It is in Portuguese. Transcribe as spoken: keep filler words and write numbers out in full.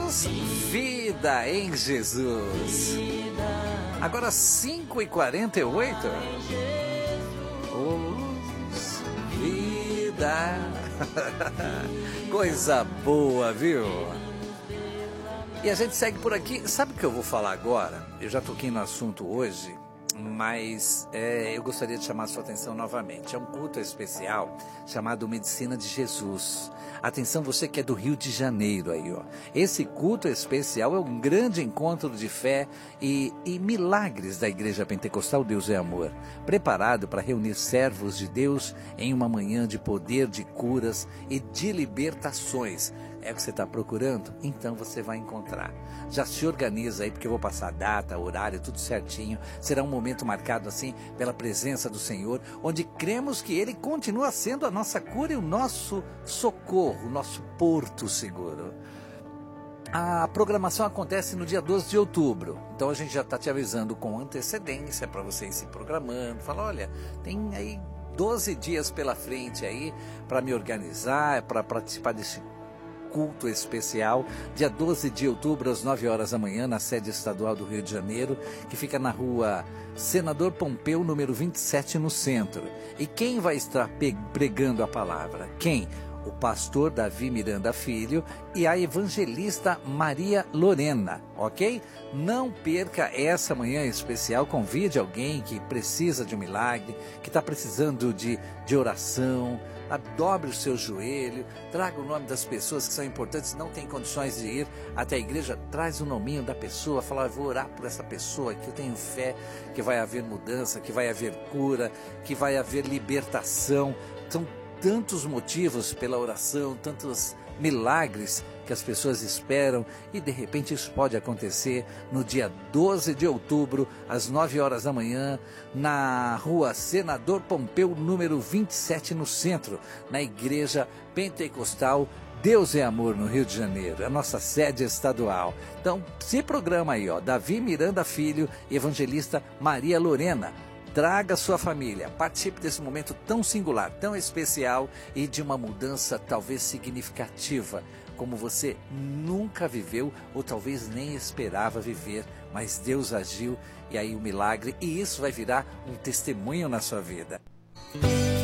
juntos, vida em Jesus. Agora cinco e quarenta e oito. Oh, vida. Coisa boa, viu? E a gente segue por aqui. Sabe o que eu vou falar agora? Eu já toquei no assunto hoje, mas é, eu gostaria de chamar a sua atenção novamente. É um culto especial chamado Medicina de Jesus. Atenção, você que é do Rio de Janeiro aí, ó. Esse culto especial é um grande encontro de fé e, e milagres da Igreja Pentecostal Deus é Amor, preparado para reunir servos de Deus em uma manhã de poder, de curas e de libertações. É o que você está procurando? Então você vai encontrar. Já se organiza aí, porque eu vou passar a data, horário, tudo certinho. Será um momento marcado assim pela presença do Senhor, onde cremos que Ele continua sendo a nossa cura e o nosso socorro, o nosso porto seguro. A programação acontece no dia doze de outubro, então a gente já está te avisando com antecedência para você ir se programando. Fala, olha, tem aí doze dias pela frente aí para me organizar, para participar desse culto especial, dia doze de outubro, às nove horas da manhã, na sede estadual do Rio de Janeiro, que fica na rua Senador Pompeu, número vinte e sete, no centro. E quem vai estar pregando a palavra? Quem? O pastor Davi Miranda Filho e a evangelista Maria Lorena, ok? Não perca essa manhã especial, convide alguém que precisa de um milagre, que está precisando de, de oração. Dobre o seu joelho, traga o nome das pessoas que são importantes, não tem condições de ir até a igreja, traz o nominho da pessoa, fala, eu vou orar por essa pessoa, que eu tenho fé que vai haver mudança, que vai haver cura, que vai haver libertação. São tantos motivos pela oração, tantos milagres que as pessoas esperam e de repente isso pode acontecer no dia doze de outubro, às nove horas da manhã, na rua Senador Pompeu, número vinte e sete, no centro, na Igreja Pentecostal Deus é Amor, no Rio de Janeiro, é a nossa sede estadual. Então se programa aí, ó, Davi Miranda Filho e evangelista Maria Lorena. Traga sua família, participe desse momento tão singular, tão especial e de uma mudança talvez significativa, como você nunca viveu ou talvez nem esperava viver, mas Deus agiu e aí o milagre, e isso vai virar um testemunho na sua vida.